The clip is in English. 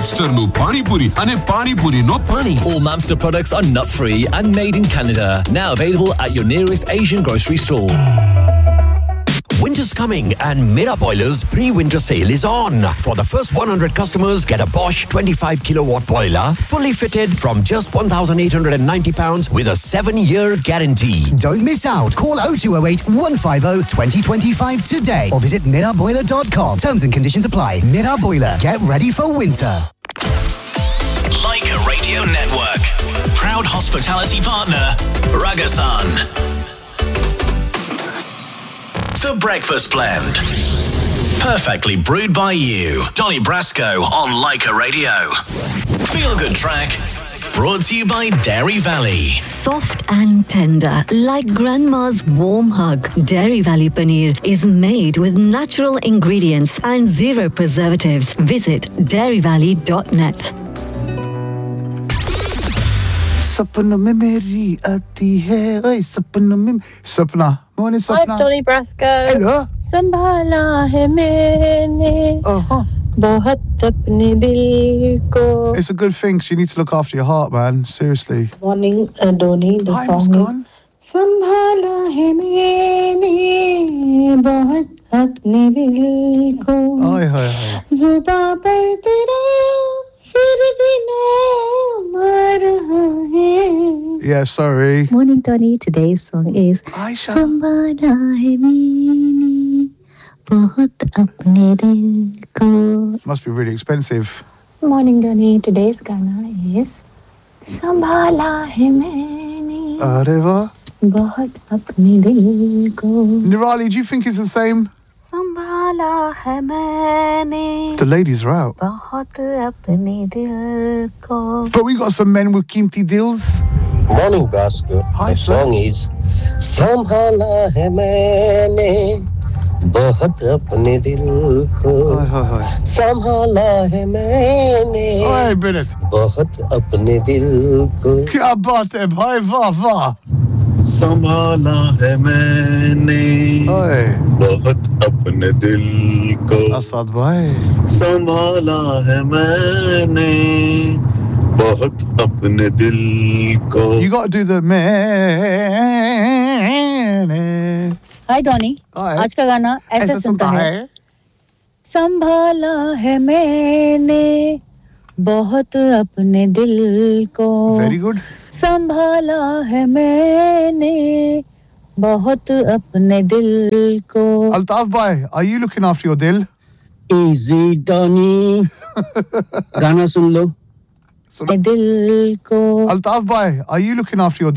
Mamster no pani puri ane pani puri no pani. All Mamster products are nut-free and made in Canada. Now available at your nearest Asian grocery store. Winter's coming and Mira Boiler's pre-winter sale is on. For the first 100 customers, get a Bosch 25 kilowatt boiler, fully fitted from just £1,890 with a 7-year guarantee. Don't miss out. Call 0208 150 2025 today or visit miraboiler.com. Terms and conditions apply. Mira Boiler. Get ready for winter. Leica Radio Network. Proud hospitality partner, Ragasan. The Breakfast Blend. Perfectly brewed by you. Donny Brasco on Leica Radio. Feel Good Track. Brought to you by Dairy Valley. Soft and tender, like grandma's warm hug. Dairy Valley Paneer is made with natural ingredients and zero preservatives. Visit dairyvalley.net. सपनों में मेरी आती है ओए सपनों में सपना मोने सपना Hi Donny Brasco. Hello. संभाला है मैंने बहुत अपने दिल को. It's a good thing 'cause you need to look after your heart, man. Seriously. Morning, Donny. The Hi, song is संभाला है मैंने बहुत अपने दिल को. Hi, hi, hi. जुबां पर तेरा फिर भी नाम आ रहा है. Yeah, sorry. Morning, Donny. Today's song is संभाला है मैंने बहुत अपने दिल को. Must be really expensive. Morning, Donny. Today's Gana is संभाला है मैंने अरे वाह. बहुत अपने दिल को. Nirali, do you think it's the same? संभाला है मैंने The ladies are out. बहुत अपने दिल को. But we got some men with kimti dills. Morning, Brasco. Hi, The sir. song is संभाला है मैंने बहुत अपने दिल को. Hi, hi, hi. संभाला है मैंने Hi, Bennett. बहुत अपने दिल को. क्या बात है भाई वाह वाह. संभाला है मैंने बहुत अपने दिल को. असद भाई. संभाला है मैंने बहुत अपने दिल को. You got to do the man. Hi Donny. Hi. आज का गाना ऐसे सुनता है. संभाला है मैंने बहुत अपने दिल को. Very good. संभाला है मैंने बहुत अपने दिल को. Altaf bhai, are you looking after your dil? Easy, Donny. गाना सुन लो. दिल को. Altaf bhai, are you looking after your